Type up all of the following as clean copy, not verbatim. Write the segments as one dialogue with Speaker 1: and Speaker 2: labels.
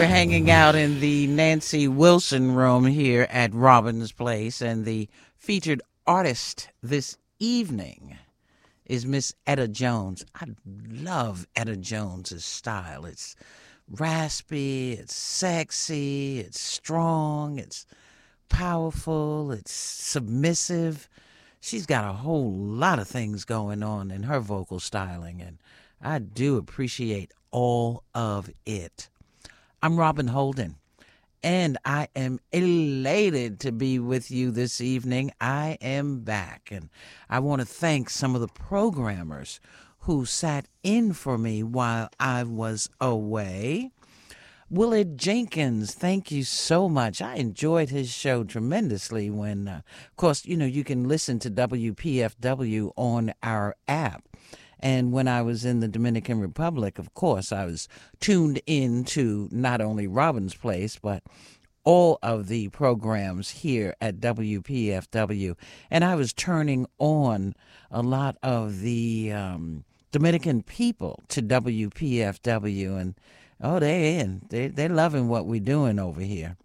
Speaker 1: We're hanging out in the Nancy Wilson room here at Robbins Place, and the featured artist this evening is Miss Etta Jones. I love Etta Jones's style. It's raspy, it's sexy, it's strong, it's powerful, it's submissive. She's got a whole lot of things going on in her vocal styling, and I do appreciate all of it. I'm Robin Holden, and I am elated to be with you this evening. I am back, and I want to thank some of the programmers who sat in for me while I was away. Willard Jenkins, thank you so much. I enjoyed his show tremendously when, of course, you can listen to WPFW on our app. And when I was in the Dominican Republic, of course, I was tuned in to not only Robbins Place, but all of the programs here at WPFW. And I was turning on a lot of the Dominican people to WPFW. And, they're in. They're loving what we're doing over here.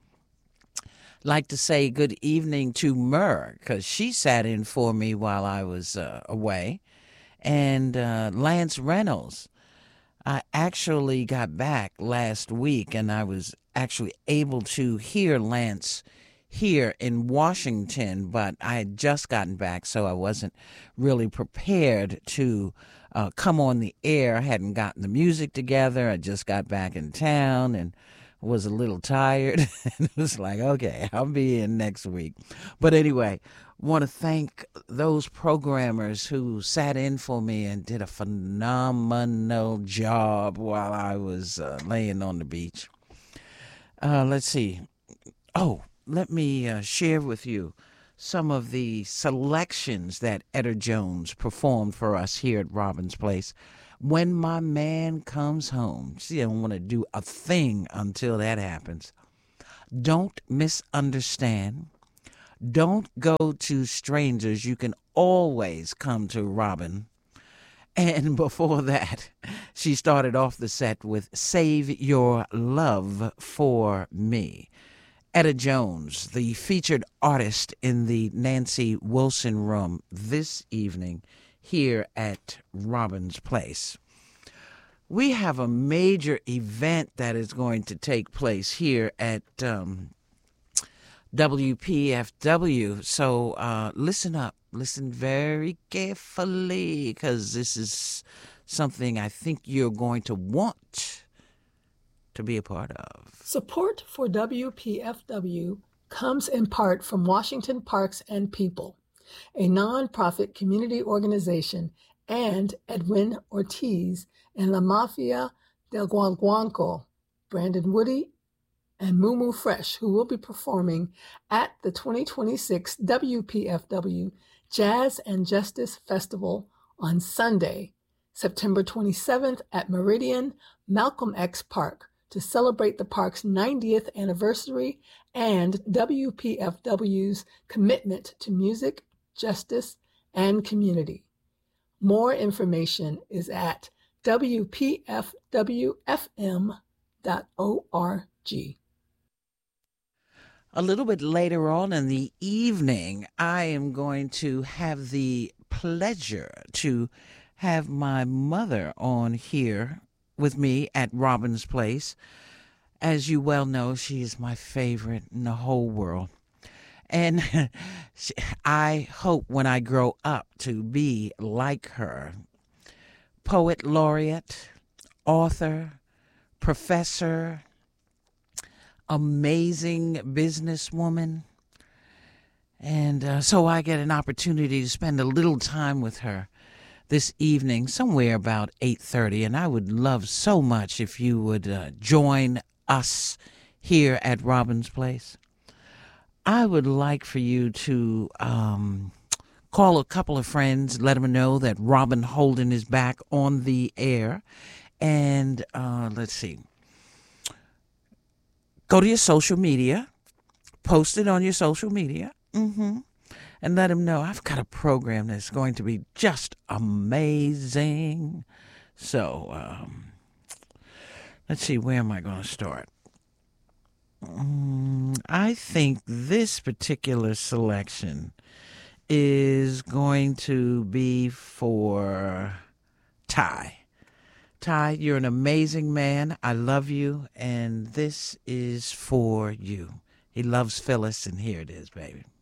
Speaker 1: Like to say good evening to Mur, because she sat in for me while I was away. And Lance Reynolds. I actually got back last week, and I was actually able to hear Lance here in Washington, but I had just gotten back, so I wasn't really prepared to come on the air. I hadn't gotten the music together. I just got back in town and was a little tired. And it was like, okay, I'll be in next week. But anyway, want to thank those programmers who sat in for me and did a phenomenal job while I was laying on the beach. Let's see. Let me share with you some of the selections that Etta Jones performed for us here at Robbins Place. When My Man Comes Home. She don't want to do a thing until that happens. Don't Misunderstand. Don't Go to Strangers. You Can Always Come to Robin. And before that, she started off the set with Save Your Love for Me. Etta Jones, the featured artist in the Nancy Wilson room this evening here at Robbins Place. We have a major event that is going to take place here at WPFW. So listen up. Listen very carefully, because this is something I think you're going to want to be a part of.
Speaker 2: Support for WPFW comes in part from Washington Parks and People, a nonprofit community organization, and Edwin Ortiz and La Mafia del Guaguanco, Brandon Woody, and Mumu Fresh, who will be performing at the 2026 WPFW Jazz and Justice Festival on Sunday, September 27th at Meridian Malcolm X Park to celebrate the park's 90th anniversary and WPFW's commitment to music, justice, and community. More information is at WPFWFM.org.
Speaker 1: A little bit later on in the evening, I am going to have the pleasure to have my mother on here with me at Robbins Place. As you well know, she is my favorite in the whole world. And I hope when I grow up to be like her. Poet laureate, author, professor, amazing businesswoman. And so I get an opportunity to spend a little time with her this evening, somewhere about 8:30. And I would love so much if you would join us here at Robbins Place. I would like for you to call a couple of friends, let them know that Robin Holden is back on the air. And let's see. Go to your social media, post it on your social media, and let them know I've got a program that's going to be just amazing. So let's see, where am I going to start? I think this particular selection is going to be for Ty. Ty, you're an amazing man. I love you, and this is for you. He loves Phyllis, and here it is, baby.